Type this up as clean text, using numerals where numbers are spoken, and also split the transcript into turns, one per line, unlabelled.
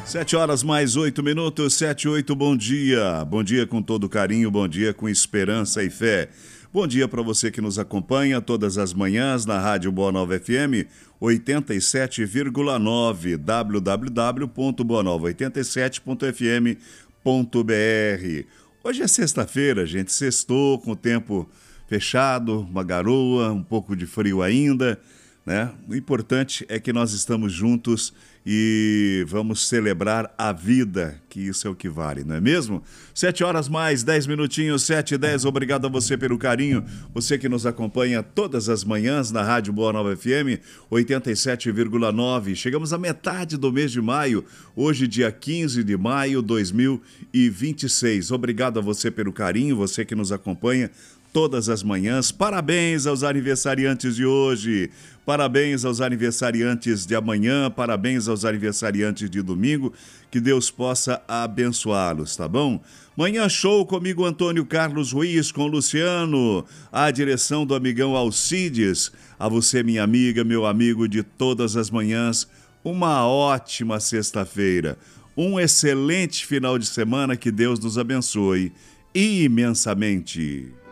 7 horas mais 8 minutos, 7 e 8, bom dia. Bom dia com todo carinho, bom dia com esperança e fé. Bom dia para você que nos acompanha todas as manhãs na Rádio Boa Nova FM 87,9, www.boanova87.fm.br. Hoje é sexta-feira, gente, sextou com o tempo fechado, uma garoa, um pouco de frio ainda, né? O importante é que nós estamos juntos e vamos celebrar a vida, que isso é o que vale, não é mesmo? 7 horas mais 10 minutinhos, 7h10, obrigado a você pelo carinho, você que nos acompanha todas as manhãs na Rádio Boa Nova FM 87,9. Chegamos à metade do mês de maio, hoje dia 15 de maio de 2026. Obrigado a você pelo carinho, você que nos acompanha todas as manhãs. Parabéns aos aniversariantes de hoje, parabéns aos aniversariantes de amanhã, parabéns aos aniversariantes de domingo, que Deus possa abençoá-los, tá bom? Manhã show comigo, Antônio Carlos Ruiz, com o Luciano, a direção do amigão Alcides. A você, minha amiga, meu amigo de todas as manhãs, uma ótima sexta-feira, um excelente final de semana, que Deus nos abençoe imensamente.